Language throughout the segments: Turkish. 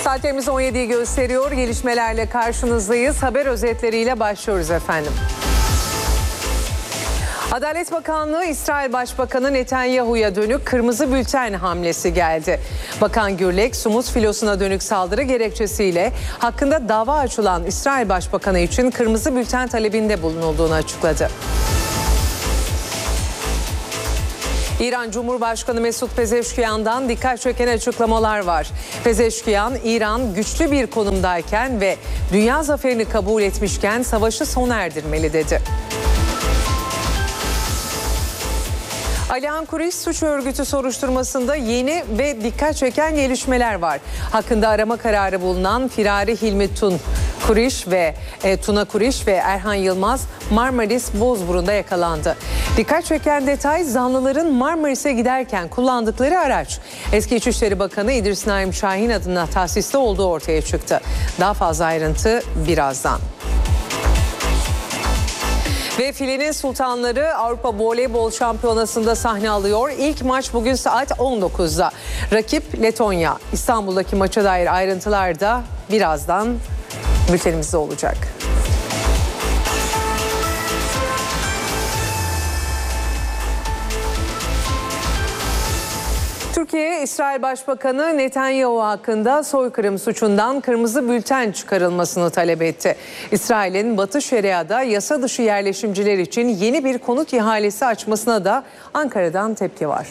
Saatlerimiz 17'yi gösteriyor. Gelişmelerle karşınızdayız. Haber özetleriyle başlıyoruz efendim. Adalet Bakanlığı, İsrail Başbakanı Netanyahu'ya dönük kırmızı bülten hamlesi geldi. Bakan Gürlek, Sumut filosuna dönük saldırı gerekçesiyle hakkında dava açılan İsrail Başbakanı için kırmızı bülten talebinde bulunulduğunu açıkladı. İran Cumhurbaşkanı Mesut Pezeşkiyan'dan dikkat çeken açıklamalar var. Pezeşkiyan, İran güçlü bir konumdayken ve dünya zaferini kabul etmişken savaşı sona erdirmeli dedi. Alihan Kuriş suç örgütü soruşturmasında yeni ve dikkat çeken gelişmeler var. Hakkında arama kararı bulunan Firari Hilmi Tuna Kuriş ve Erhan Yılmaz Marmaris Bozburun'da yakalandı. Dikkat çeken detay zanlıların Marmaris'e giderken kullandıkları araç. Eski İçişleri Bakanı İdris Naim Şahin adına tahsiste olduğu ortaya çıktı. Daha fazla ayrıntı birazdan. Ve filenin sultanları Avrupa Voleybol Şampiyonası'nda sahne alıyor. İlk maç bugün saat 19'da. Rakip Letonya. İstanbul'daki maça dair ayrıntılar da birazdan bültenimizde olacak. Türkiye, İsrail Başbakanı Netanyahu hakkında soykırım suçundan kırmızı bülten çıkarılmasını talep etti. İsrail'in Batı Şeria'da yasa dışı yerleşimciler için yeni bir konut ihalesi açmasına da Ankara'dan tepki var.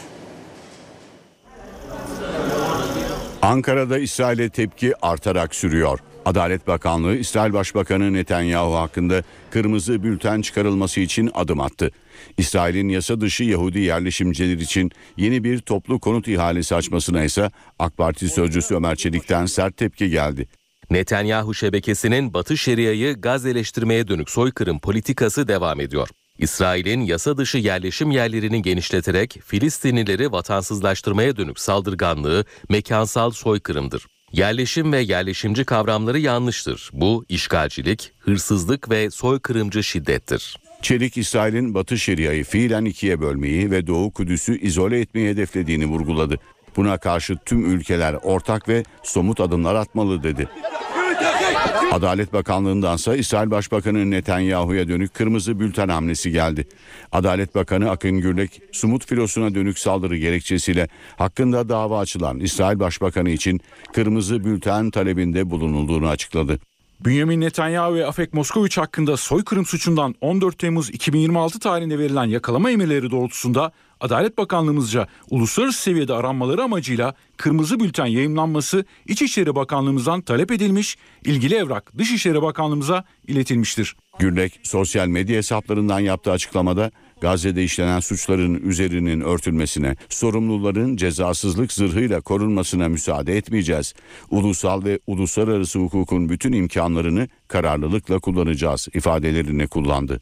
Ankara'da İsrail'e tepki artarak sürüyor. Adalet Bakanlığı, İsrail Başbakanı Netanyahu hakkında kırmızı bülten çıkarılması için adım attı. İsrail'in yasa dışı Yahudi yerleşimciler için yeni bir toplu konut ihalesi açmasına ise AK Parti sözcüsü Ömer Çelik'ten sert tepki geldi. Netanyahu şebekesinin Batı Şeria'yı gazeleştirmeye dönük soykırım politikası devam ediyor. İsrail'in yasa dışı yerleşim yerlerini genişleterek Filistinlileri vatansızlaştırmaya dönük saldırganlığı mekansal soykırımdır. Yerleşim ve yerleşimci kavramları yanlıştır. Bu işgalcilik, hırsızlık ve soykırımcı şiddettir. Çelik, İsrail'in Batı Şeria'yı fiilen ikiye bölmeyi ve Doğu Kudüs'ü izole etmeyi hedeflediğini vurguladı. Buna karşı tüm ülkeler ortak ve somut adımlar atmalı dedi. Adalet Bakanlığı'ndansa İsrail Başbakanı Netanyahu'ya dönük kırmızı bülten hamlesi geldi. Adalet Bakanı Akın Gürlek, Sumut filosuna dönük saldırı gerekçesiyle hakkında dava açılan İsrail Başbakanı için kırmızı bülten talebinde bulunulduğunu açıkladı. Benjamin Netanyahu ve Afek Moskoviç hakkında soykırım suçundan 14 Temmuz 2026 tarihinde verilen yakalama emirleri doğrultusunda Adalet Bakanlığımızca uluslararası seviyede aranmaları amacıyla kırmızı bülten yayımlanması İçişleri Bakanlığımızdan talep edilmiş, ilgili evrak Dışişleri Bakanlığımıza iletilmiştir. Gürlek sosyal medya hesaplarından yaptığı açıklamada Gazze'de işlenen suçların üzerinin örtülmesine, sorumluların cezasızlık zırhıyla korunmasına müsaade etmeyeceğiz. Ulusal ve uluslararası hukukun bütün imkanlarını kararlılıkla kullanacağız ifadelerini kullandı.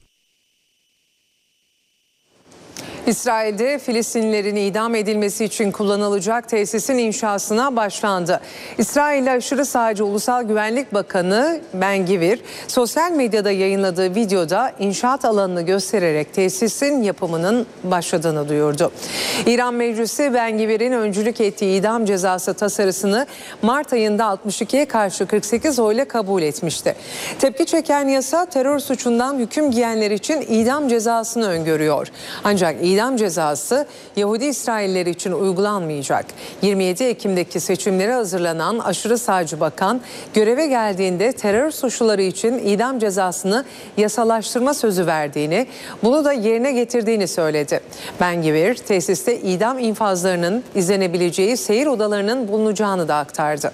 İsrail'de Filistinlilerin idam edilmesi için kullanılacak tesisin inşasına başlandı. İsrail'de aşırı sağcı Ulusal Güvenlik Bakanı Ben Gvir, sosyal medyada yayınladığı videoda inşaat alanını göstererek tesisin yapımının başladığını duyurdu. İran Meclisi Ben Gvir'in öncülük ettiği idam cezası tasarısını Mart ayında 62'ye karşı 48 oyla kabul etmişti. Tepki çeken yasa terör suçundan hüküm giyenler için idam cezasını öngörüyor. Ancak idam cezası Yahudi İsrailler için uygulanmayacak. 27 Ekim'deki seçimlere hazırlanan aşırı sağcı bakan göreve geldiğinde terör suçluları için idam cezasını yasalaştırma sözü verdiğini, bunu da yerine getirdiğini söyledi. Ben Gvir tesiste idam infazlarının izlenebileceği seyir odalarının bulunacağını da aktardı.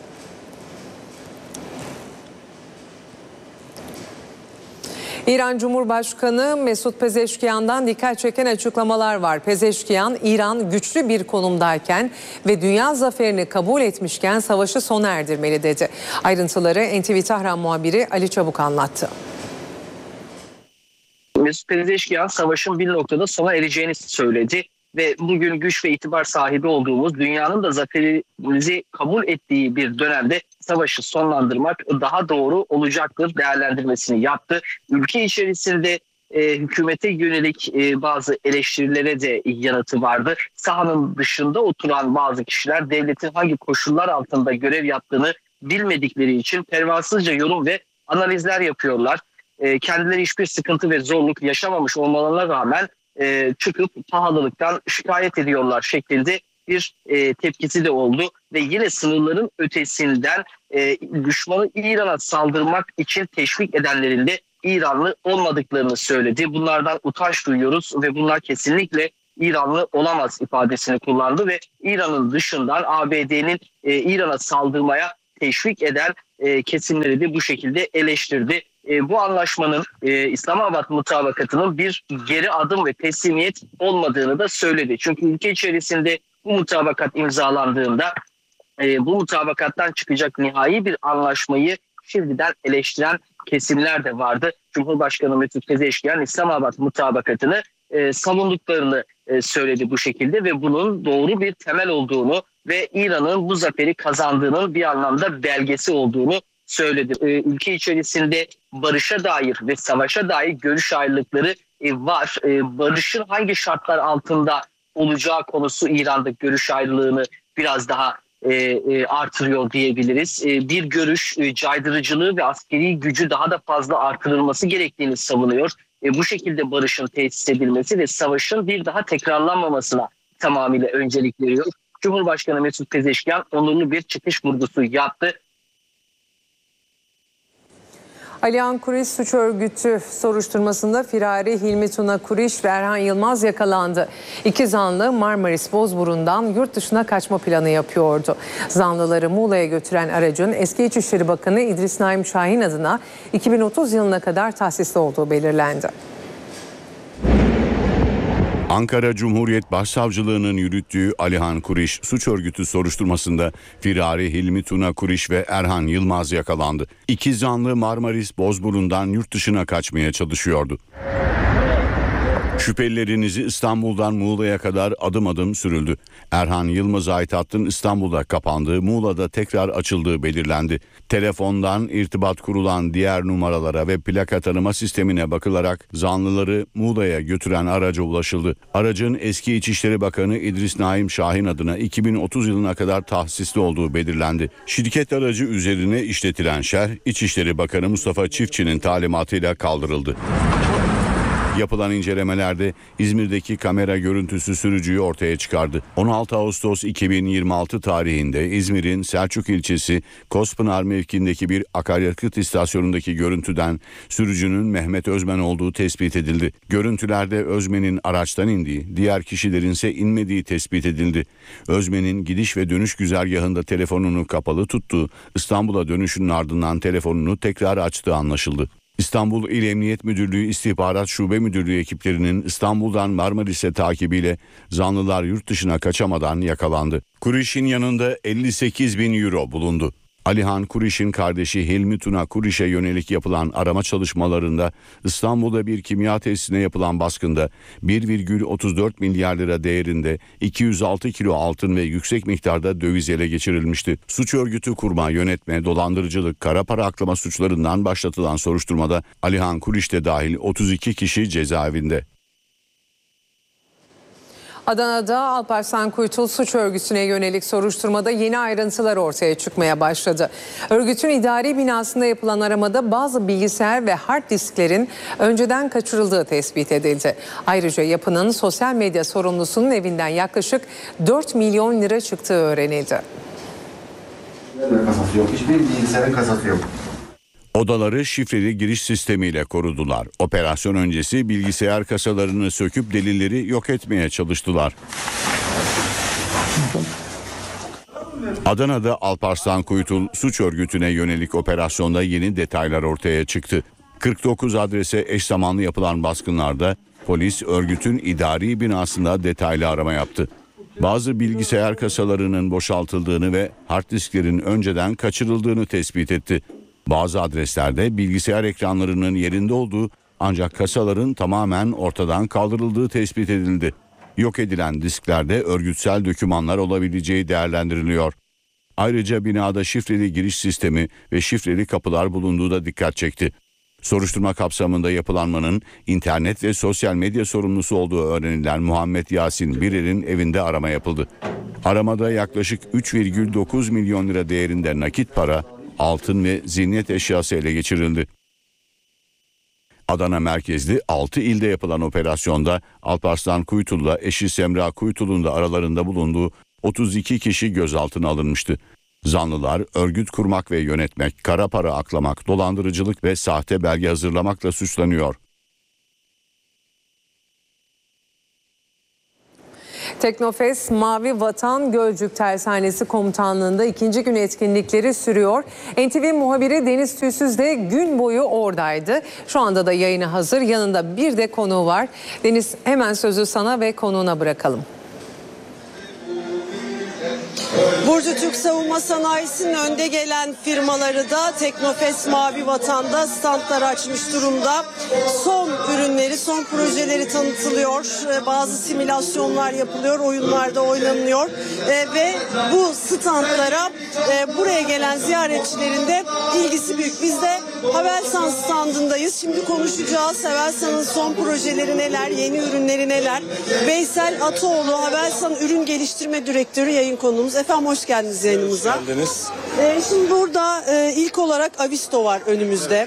İran Cumhurbaşkanı Mesut Pezeşkiyan'dan dikkat çeken açıklamalar var. Pezeşkiyan, İran güçlü bir konumdayken ve dünya zaferini kabul etmişken savaşı sona erdirmeli dedi. Ayrıntıları NTV Tahran muhabiri Ali Çabuk anlattı. Mesut Pezeşkiyan savaşın bir noktada sona ereceğini söyledi. Ve bugün güç ve itibar sahibi olduğumuz, dünyanın da zaferimizi kabul ettiği bir dönemde savaşı sonlandırmak daha doğru olacaktır değerlendirmesini yaptı. Ülke içerisinde hükümete yönelik bazı eleştirilere de yanıtı vardı. Sahanın dışında oturan bazı kişiler devletin hangi koşullar altında görev yaptığını bilmedikleri için pervasızca yorum ve analizler yapıyorlar. Kendileri hiçbir sıkıntı ve zorluk yaşamamış olmalarına rağmen çıkıp pahalılıktan şikayet ediyorlar şeklinde bir tepkisi de oldu. Ve yine sınırların ötesinden düşmanı İran'a saldırmak için teşvik edenlerin de İranlı olmadıklarını söyledi. Bunlardan utanç duyuyoruz ve bunlar kesinlikle İranlı olamaz ifadesini kullandı ve İran'ın dışından ABD'nin İran'a saldırmaya teşvik eden kesimleri de bu şekilde eleştirdi. Bu anlaşmanın İslamabad mutabakatının bir geri adım ve teslimiyet olmadığını da söyledi. Çünkü ülke içerisinde bu mutabakat imzalandığında bu mutabakattan çıkacak nihai bir anlaşmayı şimdiden eleştiren kesimler de vardı. Cumhurbaşkanı Mesut Pezeshkian İslamabad mutabakatını savunduklarını söyledi bu şekilde ve bunun doğru bir temel olduğunu ve İran'ın bu zaferi kazandığının bir anlamda belgesi olduğunu söyledi. Ülke içerisinde barışa dair ve savaşa dair görüş ayrılıkları var. Barışın hangi şartlar altında olacağı konusu İran'da görüş ayrılığını biraz daha artırıyor diyebiliriz. Bir görüş caydırıcılığı ve askeri gücü daha da fazla artırılması gerektiğini savunuyor. Bu şekilde barışın tesis edilmesi ve savaşın bir daha tekrarlanmamasına tamamıyla öncelik veriyor. Cumhurbaşkanı Mesut Pezeshkian onurlu bir çıkış vurgusu yaptı. Alihan Kuriş suç örgütü soruşturmasında firari Hilmi Tuna Kuriş ve Erhan Yılmaz yakalandı. İki zanlı Marmaris Bozburun'dan yurt dışına kaçma planı yapıyordu. Zanlıları Muğla'ya götüren aracın eski İçişleri Bakanı İdris Naim Şahin adına 2030 yılına kadar tahsisli olduğu belirlendi. Ankara Cumhuriyet Başsavcılığı'nın yürüttüğü Alihan Kuriş suç örgütü soruşturmasında firari Hilmi Tuna Kuriş ve Erhan Yılmaz yakalandı. İki zanlı Marmaris Bozburun'dan yurt dışına kaçmaya çalışıyordu. Şüphelilerinizi İstanbul'dan Muğla'ya kadar adım adım sürüldü. Erhan Yılmaz'a ait hattın İstanbul'da kapandığı, Muğla'da tekrar açıldığı belirlendi. Telefondan irtibat kurulan diğer numaralara ve plaka tanıma sistemine bakılarak zanlıları Muğla'ya götüren araca ulaşıldı. Aracın eski İçişleri Bakanı İdris Naim Şahin adına 2030 yılına kadar tahsisli olduğu belirlendi. Şirket aracı üzerine işletilen şerh, İçişleri Bakanı Mustafa Çiftçi'nin talimatıyla kaldırıldı. Yapılan incelemelerde İzmir'deki kamera görüntüsü sürücüyü ortaya çıkardı. 16 Ağustos 2026 tarihinde İzmir'in Selçuk ilçesi Kospınar mevkiindeki bir akaryakıt istasyonundaki görüntüden sürücünün Mehmet Özmen olduğu tespit edildi. Görüntülerde Özmen'in araçtan indiği, diğer kişilerin ise inmediği tespit edildi. Özmen'in gidiş ve dönüş güzergahında telefonunu kapalı tuttuğu, İstanbul'a dönüşünün ardından telefonunu tekrar açtığı anlaşıldı. İstanbul İl Emniyet Müdürlüğü İstihbarat Şube Müdürlüğü ekiplerinin İstanbul'dan Marmaris'e takibiyle zanlılar yurt dışına kaçamadan yakalandı. Kuriş'in yanında 58.000 euro bulundu. Alihan Kuriş'in kardeşi Hilmi Tuna Kuriş'e yönelik yapılan arama çalışmalarında İstanbul'da bir kimya tesisine yapılan baskında 1,34 milyar lira değerinde 206 kilo altın ve yüksek miktarda döviz ele geçirilmişti. Suç örgütü kurma, yönetme, dolandırıcılık, kara para aklama suçlarından başlatılan soruşturmada Alihan Kuriş de dahil 32 kişi cezaevinde. Adana'da Alparslan Kuytul suç örgütüne yönelik soruşturmada yeni ayrıntılar ortaya çıkmaya başladı. Örgütün idari binasında yapılan aramada bazı bilgisayar ve hard disklerin önceden kaçırıldığı tespit edildi. Ayrıca yapının sosyal medya sorumlusunun evinden yaklaşık 4 milyon lira çıktığı öğrenildi. Kasası yok. Hiçbir bilgisayarın kasası yok. Odaları şifreli giriş sistemiyle korudular. Operasyon öncesi bilgisayar kasalarını söküp delilleri yok etmeye çalıştılar. Adana'da Alparslan Kuytul suç örgütüne yönelik operasyonda yeni detaylar ortaya çıktı. 49 adrese eş zamanlı yapılan baskınlarda polis örgütün idari binasında detaylı arama yaptı. Bazı bilgisayar kasalarının boşaltıldığını ve hard disklerin önceden kaçırıldığını tespit etti. Bazı adreslerde bilgisayar ekranlarının yerinde olduğu ancak kasaların tamamen ortadan kaldırıldığı tespit edildi. Yok edilen disklerde örgütsel dokümanlar olabileceği değerlendiriliyor. Ayrıca binada şifreli giriş sistemi ve şifreli kapılar bulunduğu da dikkat çekti. Soruşturma kapsamında yapılanmanın internet ve sosyal medya sorumlusu olduğu öğrenilen Muhammed Yasin Birer'in evinde arama yapıldı. Aramada yaklaşık 3,9 milyon lira değerinde nakit para, altın ve ziynet eşyası ele geçirildi. Adana merkezli 6 ilde yapılan operasyonda Alparslan Kuytul'la eşi Semra Kuytul'un da aralarında bulunduğu 32 kişi gözaltına alınmıştı. Zanlılar örgüt kurmak ve yönetmek, kara para aklamak, dolandırıcılık ve sahte belge hazırlamakla suçlanıyor. Teknofest Mavi Vatan Gölcük Tersanesi Komutanlığı'nda 2. gün etkinlikleri sürüyor. NTV muhabiri Deniz Tüysüz de gün boyu oradaydı. Şu anda da yayına hazır. Yanında bir de konuğu var. Deniz, hemen sözü sana ve konuğuna bırakalım. Burcu Türk Savunma Sanayisi'nin önde gelen firmaları da Teknofest Mavi Vatan'da standlar açmış durumda. Son ürünleri, son projeleri tanıtılıyor. Bazı simülasyonlar yapılıyor, oyunlarda oynanılıyor. Ve bu standlara buraya gelen ziyaretçilerin de ilgisi büyük. Biz de Havelsan standındayız. Şimdi konuşacağız. Havelsan'ın son projeleri neler, yeni ürünleri neler? Veysel Ataoğlu, Havelsan Ürün Geliştirme Direktörü yayın konuğumuz. Efendim hoş geldiniz yayınımıza. Hoş geldiniz. Şimdi burada ilk olarak Avisto var önümüzde.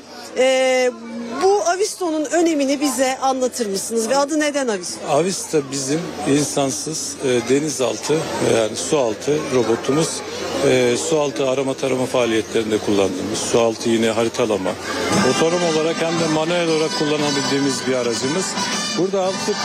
Bu Avisto'nun önemini bize anlatır mısınız ve adı neden Avisto? Avisto bizim insansız denizaltı yani sualtı robotumuz. Sualtı arama tarama faaliyetlerinde kullandığımız, sualtı yine haritalama, otonom olarak hem de manuel olarak kullanabildiğimiz bir aracımız. Burada artık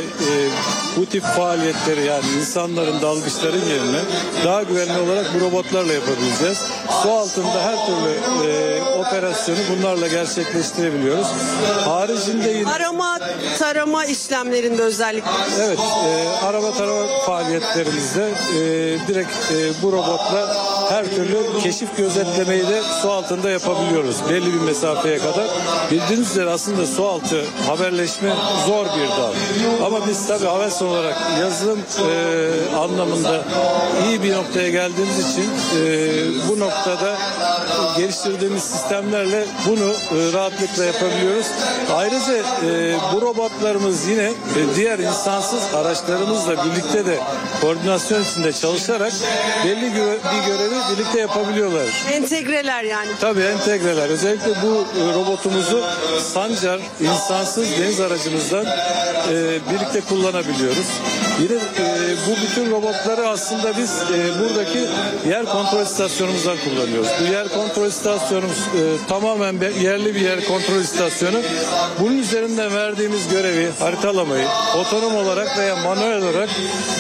bu tip faaliyetleri yani insanların dalgıçların yerine daha güvenli olarak bu robotlarla yapabileceğiz. Su altında her türlü operasyonu bunlarla gerçekleştirebiliyoruz. Haricinde yine... Arama tarama işlemlerinde özellikle. Evet, arama tarama faaliyetlerimizde direkt bu robotla her türlü keşif gözetlemeyi de su altında yapabiliyoruz. Belli bir mesafeye kadar. Bildiğiniz üzere aslında su altı haberleşme zor bir dal. Ama biz tabii Havelsan olarak yazılım anlamında iyi bir noktaya geldiğimiz için bu noktada geliştirdiğimiz sistemlerle bunu rahatlıkla yapabiliyoruz. Ayrıca bu robotlarımız yine diğer insansız araçlarımızla birlikte de koordinasyon içinde çalışarak belli bir görevi birlikte yapabiliyorlar. Entegreler yani. Tabii entegreler. Özellikle bu robotumuzu Sancar insansız deniz aracımızdan birlikte kullanabiliyoruz. Yine bu bütün robotları aslında biz buradaki yer kontrol istasyonumuzdan kullanıyoruz. Bu yer kontrol istasyonumuz tamamen yerli bir yer kontrol istasyonu. Bunun üzerinden verdiğimiz görevi, haritalamayı otonom olarak veya manuel olarak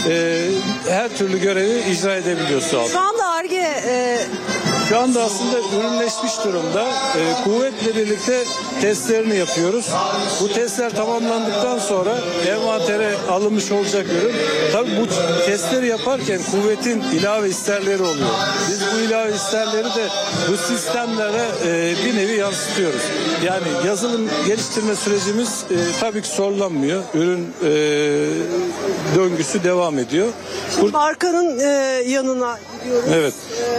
her türlü görevi icra edebiliyor su altı. Şu anda Ar-Ge Şu anda aslında ürünleşmiş durumda. Kuvvetle birlikte testlerini yapıyoruz. Bu testler tamamlandıktan sonra envantere alınmış olacak ürün. Tabii bu testleri yaparken kuvvetin ilave isterleri oluyor. Biz bu ilave isterleri de bu sistemlere bir nevi yansıtıyoruz. Yani yazılım geliştirme sürecimiz tabii ki sorulanmıyor. Ürün döngüsü devam ediyor. Markanın yanına gidiyoruz. Evet.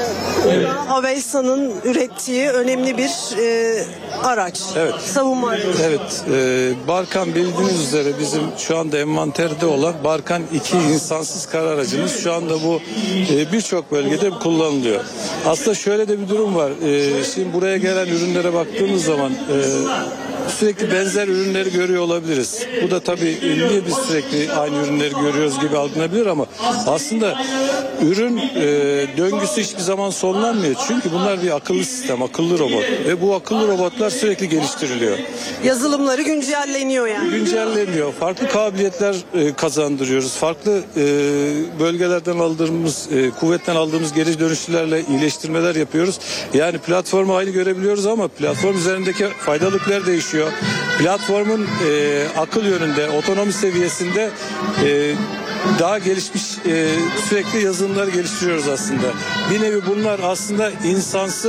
Havelsan'ın ürettiği önemli bir araç. Evet. Savunma aracı. Evet. Barkan bildiğiniz üzere bizim şu anda envanterde olan Barkan 2 insansız kara aracımız şu anda bu birçok bölgede kullanılıyor. Aslında şöyle de bir durum var. Şimdi buraya gelen ürünlere baktığımız zaman sürekli benzer ürünleri görüyor olabiliriz. Bu da tabii niye biz sürekli aynı ürünleri görüyoruz gibi algılanabilir ama aslında ürün döngüsü hiçbir zaman sonlanmıyor. Çünkü bunlar bir akıllı sistem, akıllı robot ve bu akıllı robotlar sürekli geliştiriliyor. Yazılımları güncelleniyor yani. Güncelleniyor. Farklı kabiliyetler kazandırıyoruz. Farklı bölgelerden aldığımız, kuvvetten aldığımız geri dönüşlerle iyileştirmeler yapıyoruz. Yani platformu aynı görebiliyoruz ama platform üzerindeki faydalıklar değişiyor. Platformun akıl yönünde, otonomi seviyesinde daha gelişmiş sürekli yazılımlar geliştiriyoruz aslında. Bir nevi bunlar aslında insansı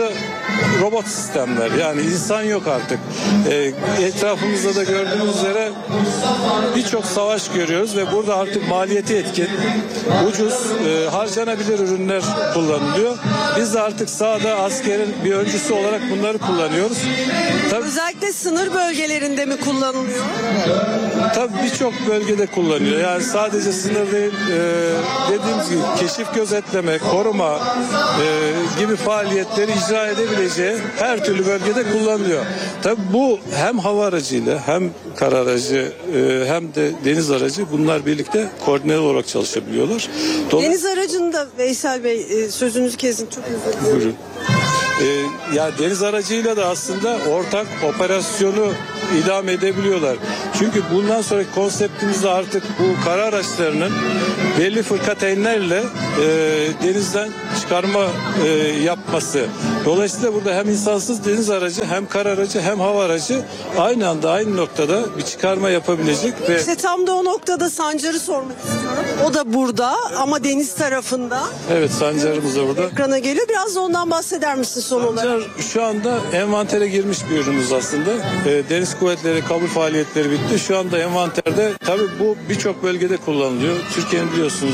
robot sistemler. Yani insan yok artık. Etrafımızda da gördüğünüz üzere birçok savaş görüyoruz ve burada artık maliyeti etkin, ucuz, harcanabilir ürünler kullanılıyor. Biz de artık sahada askerin bir öncüsü olarak bunları kullanıyoruz. Tabii, Özellikle sınır bölgelerinde mi kullanılıyor? tabii birçok bölgede kullanılıyor. Yani sadece sınır değil, dediğimiz gibi keşif, gözetleme, koruma gibi faaliyetleri icra edebileceği her türlü bölgede kullanılıyor. Tabii bu hem hava aracıyla hem kara aracı hem de deniz aracı bunlar birlikte koordineli olarak çalışabiliyorlar. Deniz aracında Veysel Bey sözünüzü kesin, çok özür dilerim. Buyurun. Ya deniz aracıyla da aslında ortak operasyonu idame edebiliyorlar. Çünkü bundan sonraki konseptimizde artık bu kara araçlarının belli fırkateynlerle denizden çıkarma yapması. Dolayısıyla burada hem insansız deniz aracı hem kara aracı hem hava aracı aynı anda aynı noktada bir çıkarma yapabilecek ve İşte tam da o noktada Sancar'ı sormak istiyorum. O da burada ama deniz tarafında. evet Sancar'ımız da burada. Ekrana geliyor. Biraz da ondan bahseder misin son olarak? Sancar şu anda envantere girmiş bir ürünümüz aslında. Deniz kuvvetleri kabul faaliyetleri bitti. Şu anda envanterde, tabii bu birçok bölgede kullanılıyor. Türkiye'nin biliyorsunuz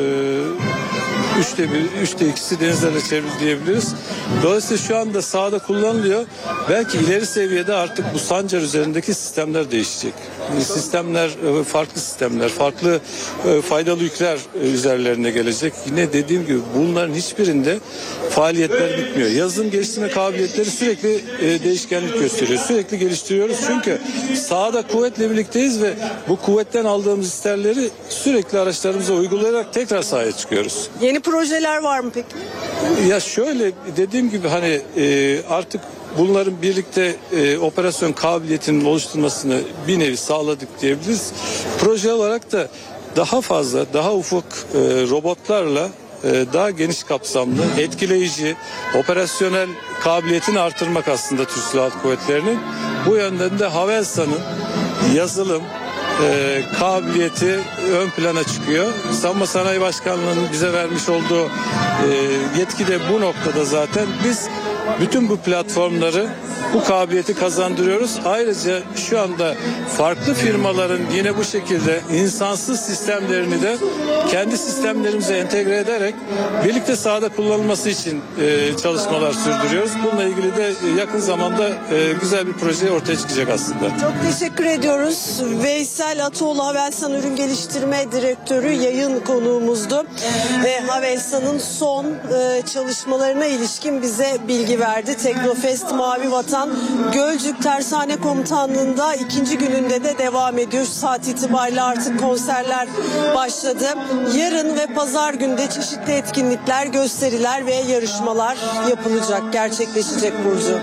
3'te 2'si denizlerle çevrili diyebiliriz. Dolayısıyla şu anda sahada kullanılıyor. Belki ileri seviyede artık bu Sancar üzerindeki sistemler değişecek. Sistemler farklı sistemler, farklı faydalı yükler üzerlerine gelecek. Yine dediğim gibi bunların hiçbirinde faaliyetler bitmiyor. Yazılım geliştirme kabiliyetleri sürekli değişkenlik gösteriyor. Sürekli geliştiriyoruz çünkü sahada kuvvetle birlikteyiz ve bu kuvvetten aldığımız isterleri sürekli araçlarımıza uygulayarak tekrar sahaya çıkıyoruz. Yeni projeler var mı peki? Ya şöyle dediğim gibi hani artık bunların birlikte operasyon kabiliyetinin oluşturmasını bir nevi sağladık diyebiliriz. Proje olarak da daha fazla, daha ufak robotlarla daha geniş kapsamlı, etkileyici, operasyonel kabiliyetini artırmak aslında Türk Silahlı Kuvvetleri'nin. Bu yönden de Havelsan'ın yazılım, kabiliyeti ön plana çıkıyor. Savunma Sanayi Başkanlığı'nın bize vermiş olduğu yetki de bu noktada zaten. Biz bütün bu platformları, bu kabiliyeti kazandırıyoruz. Ayrıca şu anda farklı firmaların yine bu şekilde insansız sistemlerini de kendi sistemlerimize entegre ederek birlikte sahada kullanılması için çalışmalar sürdürüyoruz. Bununla ilgili de yakın zamanda güzel bir proje ortaya çıkacak aslında. Çok teşekkür ediyoruz. Veysel Atoğlu, Havelsan Ürün Geliştirme Direktörü yayın konuğumuzdu. Ve Havelsan'ın son çalışmalarına ilişkin bize bilgi verdi. Teknofest Mavi Vatan Gölcük Tersane Komutanlığı'nda ikinci gününde de devam ediyor. Saat itibariyle artık konserler başladı. Yarın ve pazar günde çeşitli etkinlikler, gösteriler ve yarışmalar yapılacak, gerçekleşecek Burcu.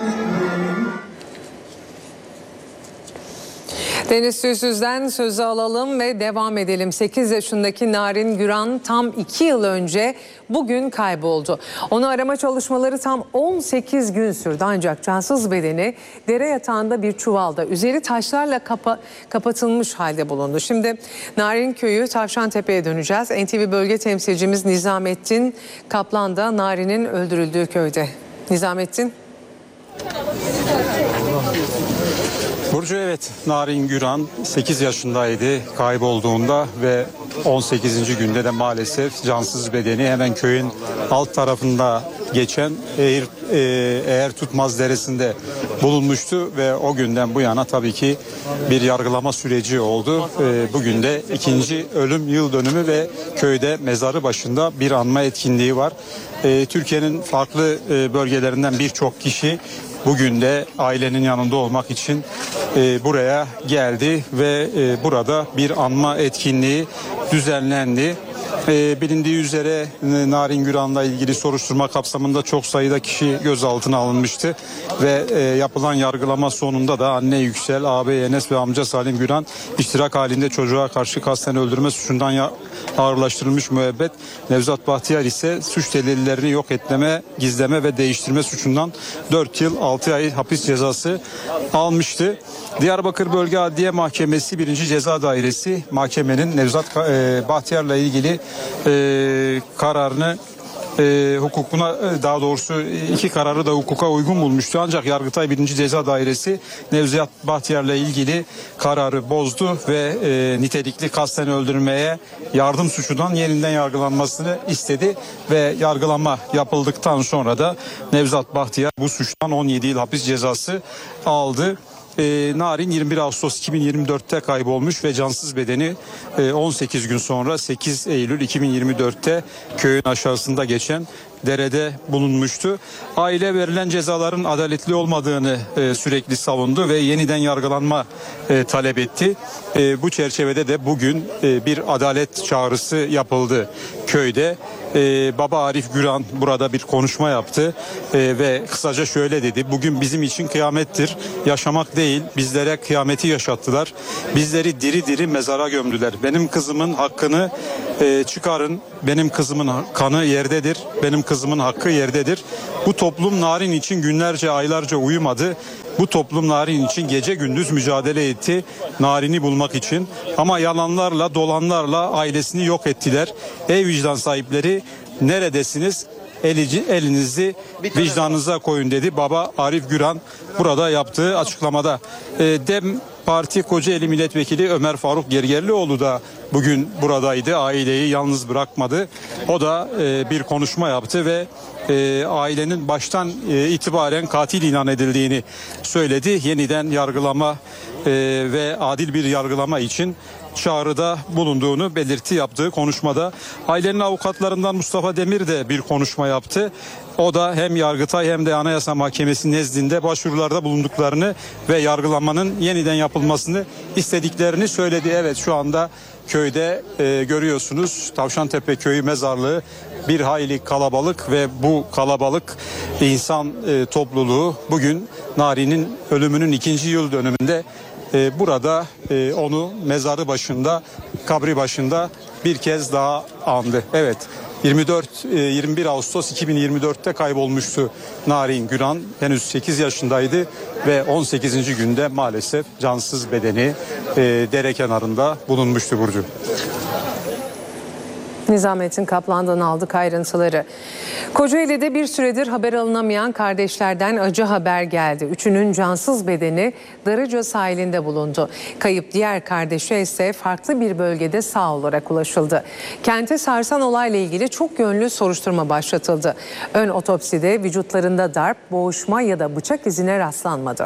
Deniz Tüysüz'den sözü alalım ve devam edelim. 8 yaşındaki Narin Güran tam 2 yıl önce bugün kayboldu. Onu arama çalışmaları tam 18 gün sürdü ancak cansız bedeni dere yatağında bir çuvalda üzeri taşlarla kapatılmış halde bulundu. Şimdi Narin Köyü Tavşantepe'ye döneceğiz. NTV bölge temsilcimiz Nizamettin Kaplan da Narin'in öldürüldüğü köyde. Nizamettin. Burcu, evet, Narin Güran 8 yaşındaydı kaybolduğunda ve 18. günde de maalesef cansız bedeni hemen köyün alt tarafında geçen Eğer Tutmaz Deresi'nde bulunmuştu ve o günden bu yana tabii ki bir yargılama süreci oldu. Bugün de ikinci ölüm yıl dönümü ve köyde mezarı başında bir anma etkinliği var. Türkiye'nin farklı bölgelerinden birçok kişi bugün de ailenin yanında olmak için buraya geldi ve burada bir anma etkinliği düzenlendi. Bilindiği üzere Narin Güran'la ilgili soruşturma kapsamında çok sayıda kişi gözaltına alınmıştı ve yapılan yargılama sonunda da anne Yüksel, ağabey Enes ve amca Salim Güran iştirak halinde çocuğa karşı kasten öldürme suçundan ağırlaştırılmış müebbet, Nevzat Bahtiyar ise suç delillerini yok etme, gizleme ve değiştirme suçundan 4 yıl 6 ay hapis cezası almıştı. Diyarbakır Bölge Adliye Mahkemesi 1. Ceza Dairesi mahkemenin Nevzat Bahtiyar'la ilgili kararını hukukuna, daha doğrusu iki kararı da hukuka uygun bulmuştu. Ancak Yargıtay 1. Ceza Dairesi Nevzat Bahtiyar'la ilgili kararı bozdu ve nitelikli kasten öldürmeye yardım suçundan yeniden yargılanmasını istedi ve yargılama yapıldıktan sonra da Nevzat Bahtiyar bu suçtan 17 yıl hapis cezası aldı. Narin 21 Ağustos 2024'te kaybolmuş ve cansız bedeni 18 gün sonra 8 Eylül 2024'te köyün aşağısında geçen derede bulunmuştu. Aile verilen cezaların adaletli olmadığını sürekli savundu ve yeniden yargılanma talep etti. Bu çerçevede de bugün bir adalet çağrısı yapıldı köyde. Baba Arif Güran burada bir konuşma yaptı ve kısaca şöyle dedi: bugün bizim için kıyamettir, yaşamak değil, bizlere kıyameti yaşattılar, bizleri diri diri mezara gömdüler, benim kızımın hakkını çıkarın, benim kızımın kanı yerdedir, benim kızımın hakkı yerdedir. Bu toplum Narin için günlerce, aylarca uyumadı. Bu toplum Narin için gece gündüz mücadele etti, Narin'i bulmak için. Ama yalanlarla, dolanlarla ailesini yok ettiler. Ey vicdan sahipleri, neredesiniz? Elinizi vicdanınıza koyun dedi Baba Arif Güran burada yaptığı açıklamada. DEM Parti Kocaeli Milletvekili Ömer Faruk Gergerlioğlu da bugün buradaydı. Aileyi yalnız bırakmadı. O da bir konuşma yaptı ve ailenin baştan itibaren katil ilan edildiğini söyledi. Yeniden yargılama ve adil bir yargılama için çağrıda bulunduğunu belirtti yaptığı konuşmada. Ailenin avukatlarından Mustafa Demir de bir konuşma yaptı. O da hem Yargıtay hem de Anayasa Mahkemesi nezdinde başvurularda bulunduklarını ve yargılamanın yeniden yapılmasını istediklerini söyledi. Evet, şu anda köyde görüyorsunuz Tavşantepe Köyü mezarlığı bir hayli kalabalık ve bu kalabalık insan topluluğu bugün Narin'in ölümünün 2. yıl dönümünde burada onu mezarı başında, kabri başında bir kez daha andı. Evet, 21 Ağustos 2024'te kaybolmuştu Narin Güran. Henüz 8 yaşındaydı ve 18. günde maalesef cansız bedeni dere kenarında bulunmuştu Burcu. Nizamettin Kaplan'dan aldık ayrıntıları. Kocaeli'de bir süredir haber alınamayan kardeşlerden acı haber geldi. Üçünün cansız bedeni Darıca sahilinde bulundu. Kayıp diğer kardeşe ise farklı bir bölgede sağ olarak ulaşıldı. Kente sarsan olayla ilgili çok yönlü soruşturma başlatıldı. Ön otopside vücutlarında darp, boğuşma ya da bıçak izine rastlanmadı.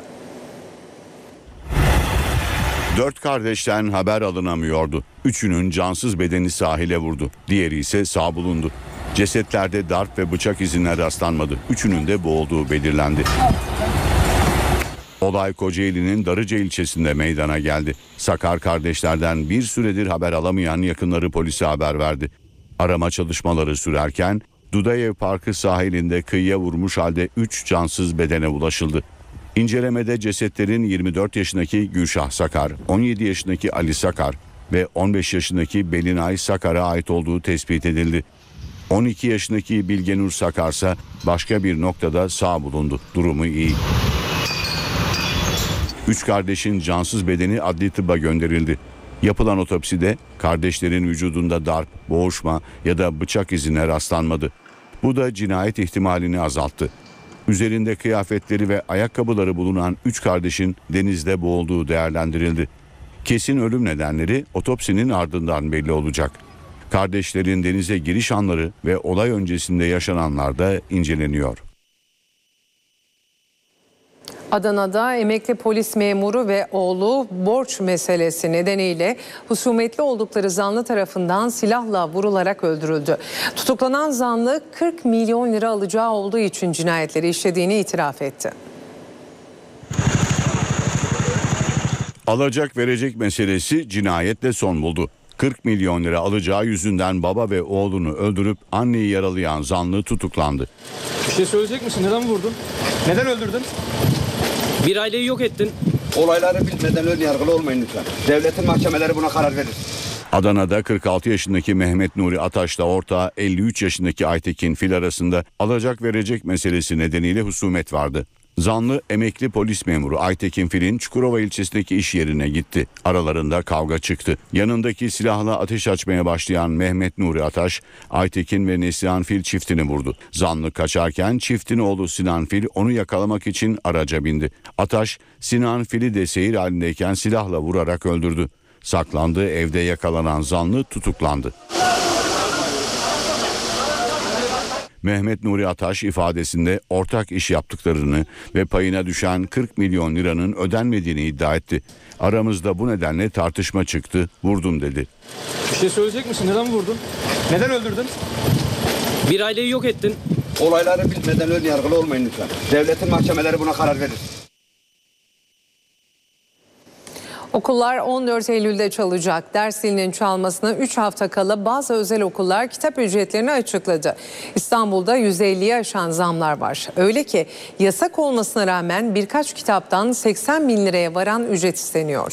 4 kardeşten haber alınamıyordu. Üçünün cansız bedeni sahile vurdu. Diğeri ise sağ bulundu. Cesetlerde darp ve bıçak izine rastlanmadı. Üçünün de boğulduğu belirlendi. Olay Kocaeli'nin Darıca ilçesinde meydana geldi. Sakar kardeşlerden bir süredir haber alamayan yakınları polise haber verdi. Arama çalışmaları sürerken Dudayev Parkı sahilinde kıyıya vurmuş halde 3 cansız bedene ulaşıldı. İncelemede cesetlerin 24 yaşındaki Gülşah Sakar, 17 yaşındaki Ali Sakar ve 15 yaşındaki Belinay Sakar'a ait olduğu tespit edildi. 12 yaşındaki Bilgenur Sakar ise başka bir noktada sağ bulundu. Durumu iyi. 3 kardeşin cansız bedeni adli tıbba gönderildi. Yapılan otopside kardeşlerin vücudunda darp, boğuşma ya da bıçak izine rastlanmadı. Bu da cinayet ihtimalini azalttı. Üzerinde kıyafetleri ve ayakkabıları bulunan 3 kardeşin denizde boğulduğu değerlendirildi. Kesin ölüm nedenleri otopsinin ardından belli olacak. Kardeşlerin denize giriş anları ve olay öncesinde yaşananlar da inceleniyor. Adana'da emekli polis memuru ve oğlu borç meselesi nedeniyle husumetli oldukları zanlı tarafından silahla vurularak öldürüldü. Tutuklanan zanlı 40 milyon lira alacağı olduğu için cinayetleri işlediğini itiraf etti. Alacak verecek meselesi cinayetle son buldu. 40 milyon lira alacağı yüzünden baba ve oğlunu öldürüp anneyi yaralayan zanlı tutuklandı. Bir şey söyleyecek misin? Neden vurdun? Neden öldürdün? Bir aileyi yok ettin. Olayları bilmeden ön yargılı olmayın lütfen. Devletin mahkemeleri buna karar verir. Adana'da 46 yaşındaki Mehmet Nuri Ataş'la ortağı 53 yaşındaki Aytekin Fil arasında alacak verecek meselesi nedeniyle husumet vardı. Zanlı emekli polis memuru Aytekin Fil'in Çukurova ilçesindeki iş yerine gitti. Aralarında kavga çıktı. Yanındaki silahla ateş açmaya başlayan Mehmet Nuri Ataş, Aytekin ve Neslihan Fil çiftini vurdu. Zanlı kaçarken çiftin oğlu Sinan Fil onu yakalamak için araca bindi. Ataş, Sinan Fil'i de seyir halindeyken silahla vurarak öldürdü. Saklandığı evde yakalanan zanlı tutuklandı. Mehmet Nuri Ataş ifadesinde ortak iş yaptıklarını ve payına düşen 40 milyon liranın ödenmediğini iddia etti. Aramızda bu nedenle tartışma çıktı, vurdum dedi. Bir şey söyleyecek misin? Neden vurdun? Neden öldürdün? Bir aileyi yok ettin. Olayları bilmeden ön yargılı olmayın lütfen. Devletin mahkemeleri buna karar verir. Okullar 14 Eylül'de çalacak. Ders zilinin çalmasına 3 hafta kala bazı özel okullar kitap ücretlerini açıkladı. İstanbul'da %50'yi aşan zamlar var. Öyle ki yasak olmasına rağmen birkaç kitaptan 80 bin liraya varan ücret isteniyor.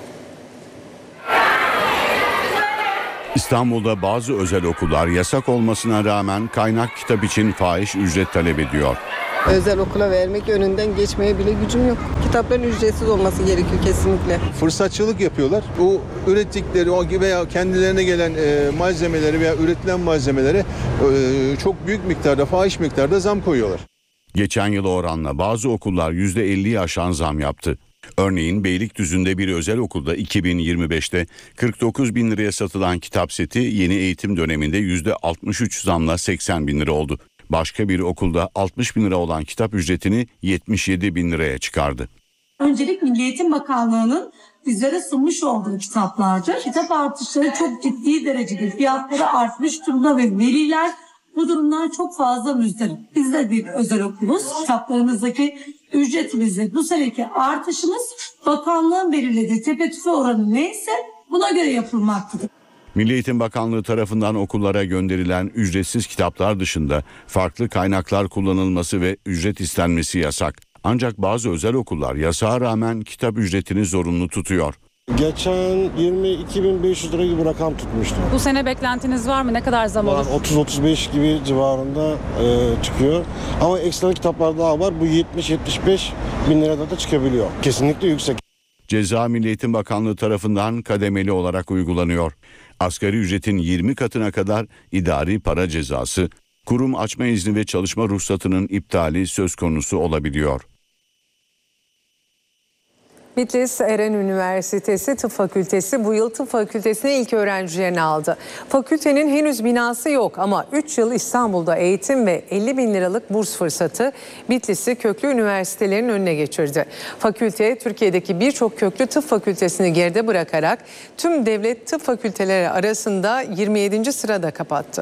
İstanbul'da bazı özel okullar yasak olmasına rağmen kaynak kitap için fahiş ücret talep ediyor. Özel okula vermek önünden geçmeye bile gücüm yok. Kitapların ücretsiz olması gerekiyor kesinlikle. Fırsatçılık yapıyorlar. O ürettikleri veya kendilerine gelen malzemeleri veya üretilen malzemelere çok büyük miktarda, fahiş miktarda zam koyuyorlar. Geçen yıla oranla bazı okullar %50'yi aşan zam yaptı. Örneğin Beylikdüzü'nde bir özel okulda 2025'te 49 bin liraya satılan kitap seti yeni eğitim döneminde %63 zamla 80 bin lira oldu. Başka bir okulda 60 bin lira olan kitap ücretini 77 bin liraya çıkardı. Öncelik Milli Eğitim Bakanlığı'nın bizlere sunmuş olduğu kitaplardır. Kitap artışları çok ciddi derecede fiyatları artmış durumda ve veliler bu durumdan çok fazla müzdarip. Biz de bir özel okuluz. Kitaplarımızdaki ücretimizde bu seneki artışımız bakanlığın belirlediği tepe-tüfe oranı neyse buna göre yapılmaktadır. Milli Eğitim Bakanlığı tarafından okullara gönderilen ücretsiz kitaplar dışında farklı kaynaklar kullanılması ve ücret istenmesi yasak. Ancak bazı özel okullar yasağa rağmen kitap ücretini zorunlu tutuyor. Geçen 22.500 lira gibi rakam tutmuştu. Bu sene beklentiniz var mı? Ne kadar zam olur? 30-35 gibi civarında çıkıyor. Ama ekstra kitaplar daha var. Bu 70-75 bin lirada da çıkabiliyor. Kesinlikle yüksek. Ceza Milli Eğitim Bakanlığı tarafından kademeli olarak uygulanıyor. Asgari ücretin 20 katına kadar idari para cezası, kurum açma izni ve çalışma ruhsatının iptali söz konusu olabiliyor. Bitlis Eren Üniversitesi Tıp Fakültesi bu yıl tıp fakültesine ilk öğrencilerini aldı. Fakültenin henüz binası yok ama 3 yıl İstanbul'da eğitim ve 50 bin liralık burs fırsatı Bitlis'i köklü üniversitelerin önüne geçirdi. Fakülte Türkiye'deki birçok köklü tıp fakültesini geride bırakarak tüm devlet tıp fakülteleri arasında 27. sırada kapattı.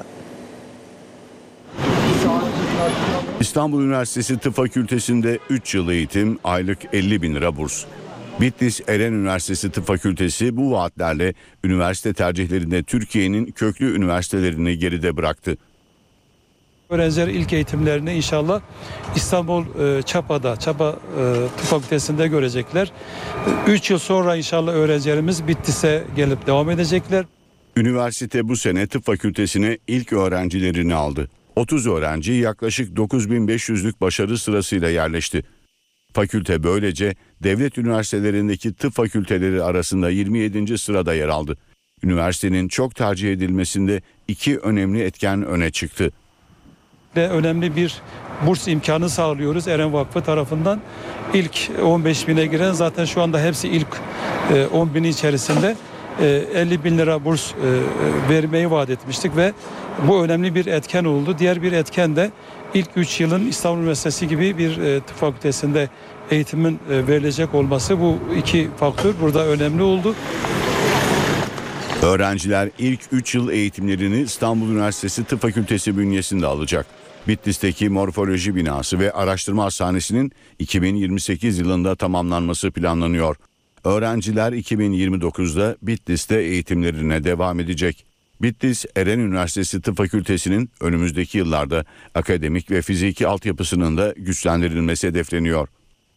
İstanbul Üniversitesi Tıp Fakültesi'nde 3 yıl eğitim, aylık 50 bin lira burs. Bitlis Eren Üniversitesi Tıp Fakültesi bu vaatlerle üniversite tercihlerinde Türkiye'nin köklü üniversitelerini geride bıraktı. Öğrenciler ilk eğitimlerini inşallah İstanbul Çapa Tıp Fakültesi'nde görecekler. 3 yıl sonra inşallah öğrencilerimiz Bitlis'e gelip devam edecekler. Üniversite bu sene tıp fakültesine ilk öğrencilerini aldı. 30 öğrenci yaklaşık 9500'lük başarı sırasıyla yerleşti. Fakülte böylece devlet üniversitelerindeki tıp fakülteleri arasında 27. sırada yer aldı. Üniversitenin çok tercih edilmesinde 2 önemli etken öne çıktı. Ve önemli bir burs imkanı sağlıyoruz Eren Vakfı tarafından. İlk 15 bine giren zaten şu anda hepsi ilk 10 bini içerisinde 50 bin lira burs vermeyi vaat etmiştik ve bu önemli bir etken oldu. Diğer bir etken de ilk 3 yılın İstanbul Üniversitesi gibi bir tıp fakültesinde eğitimin verilecek olması, bu iki faktör burada önemli oldu. Öğrenciler ilk 3 yıl eğitimlerini İstanbul Üniversitesi Tıp Fakültesi bünyesinde alacak. Bitlis'teki morfoloji binası ve araştırma hastanesinin 2028 yılında tamamlanması planlanıyor. Öğrenciler 2029'da Bitlis'te eğitimlerine devam edecek. Bitlis Eren Üniversitesi Tıp Fakültesi'nin önümüzdeki yıllarda akademik ve fiziki altyapısının da güçlendirilmesi hedefleniyor.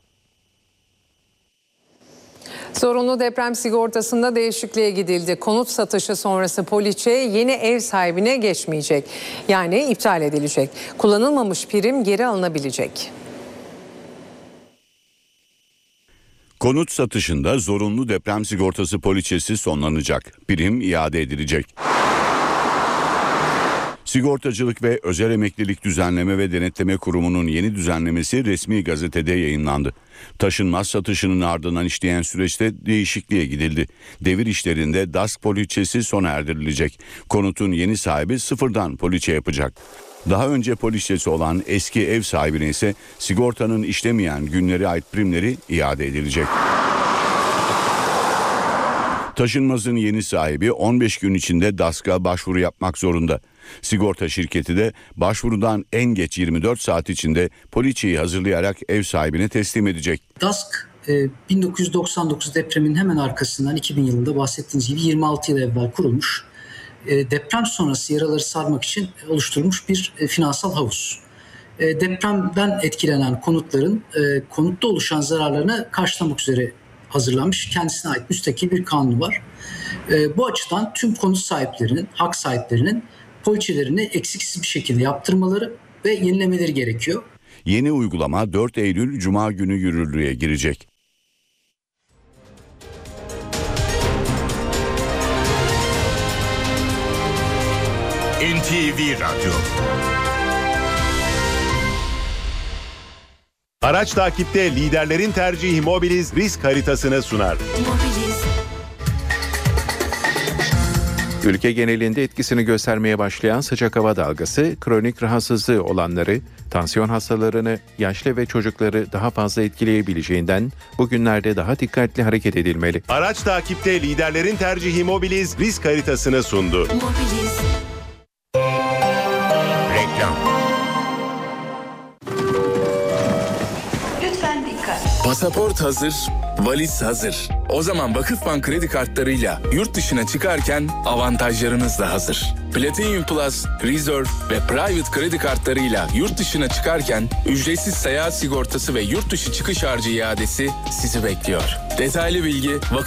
Zorunlu deprem sigortasında değişikliğe gidildi. Konut satışı sonrası poliçe yeni ev sahibine geçmeyecek. Yani iptal edilecek. Kullanılmamış prim geri alınabilecek. Konut satışında zorunlu deprem sigortası poliçesi sonlanacak. Prim iade edilecek. Sigortacılık ve Özel Emeklilik Düzenleme ve Denetleme Kurumu'nun yeni düzenlemesi resmi gazetede yayınlandı. Taşınmaz satışının ardından işleyen süreçte değişikliğe gidildi. Devir işlerinde DASK poliçesi sona erdirilecek. Konutun yeni sahibi sıfırdan poliçe yapacak. Daha önce poliçesi olan eski ev sahibine ise sigortanın işlemeyen günlere ait primleri iade edilecek. Taşınmazın yeni sahibi 15 gün içinde DASK'a başvuru yapmak zorunda. Sigorta şirketi de başvurudan en geç 24 saat içinde poliçeyi hazırlayarak ev sahibine teslim edecek. DASK 1999 depremin hemen arkasından 2000 yılında bahsettiğiniz gibi 26 yıl evvel kurulmuş. Deprem sonrası yaraları sarmak için oluşturulmuş bir finansal havuz. Depremden etkilenen konutların konutta oluşan zararlarını karşılamak üzere hazırlanmış, kendisine ait müstakil bir kanunu var. Bu açıdan tüm konut sahiplerinin, hak sahiplerinin poliçelerini eksiksiz bir şekilde yaptırmaları ve yenilemeleri gerekiyor. Yeni uygulama 4 Eylül Cuma günü yürürlüğe girecek. NTV Radyo. Araç takipte liderlerin tercihi Mobiliz risk haritasını sunar. Ülke genelinde etkisini göstermeye başlayan sıcak hava dalgası, kronik rahatsızlığı olanları, tansiyon hastalarını, yaşlı ve çocukları daha fazla etkileyebileceğinden bugünlerde daha dikkatli hareket edilmeli. Araç takipte liderlerin tercihi Mobiliz risk haritasını sundu. Mobiliz. Reklam. Lütfen dikkat. Pasaport hazır, valiz hazır. O zaman Vakıfbank kredi kartlarıyla yurt dışına çıkarken avantajlarınız da hazır. Platinum Plus, Reserve ve Private kredi kartlarıyla yurt dışına çıkarken ücretsiz seyahat sigortası ve yurt dışı çıkış harcı iadesi sizi bekliyor. Detaylı bilgi Vakıfbank